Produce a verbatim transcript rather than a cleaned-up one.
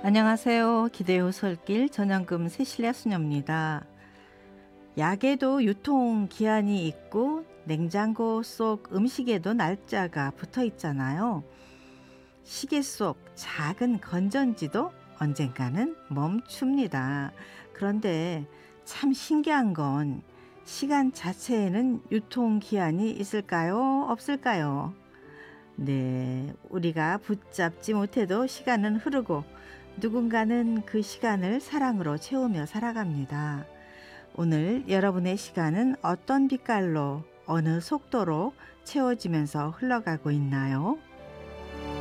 안녕하세요. 기대호 설길 전현금 세실야 수녀입니다. 약에도 유통기한이 있고 냉장고 속 음식에도 날짜가 붙어 있잖아요. 시계 속 작은 건전지도 언젠가는 멈춥니다. 그런데 참 신기한 건 시간 자체에는 유통기한이 있을까요? 없을까요? 네, 우리가 붙잡지 못해도 시간은 흐르고 누군가는 그 시간을 사랑으로 채우며 살아갑니다. 오늘 여러분의 시간은 어떤 빛깔로 어느 속도로 채워지면서 흘러가고 있나요?